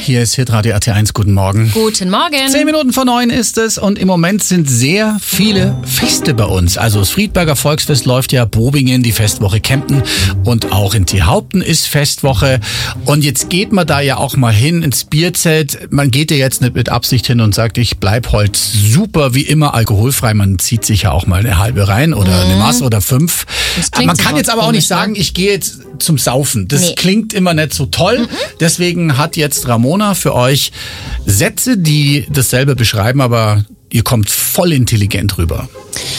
Hier ist Hitradio RT1. Guten Morgen. Guten Morgen. 10 Minuten vor 9 ist es und im Moment sind sehr viele Feste bei uns. Also das Friedberger Volksfest läuft ja, Bobingen, die Festwoche Kempten und auch in Tierhaupten ist Festwoche. Und jetzt geht man da ja auch mal hin ins Bierzelt. Man geht ja jetzt nicht mit Absicht hin und sagt, ich bleib heute super wie immer alkoholfrei. Man zieht sich ja auch mal eine halbe rein oder eine Maß oder 5. Man kann jetzt aber auch nicht sagen, ich gehe jetzt zum Saufen. Das klingt immer nicht so toll. Deswegen hat jetzt Ramona für euch Sätze, die dasselbe beschreiben, aber ihr kommt voll intelligent rüber.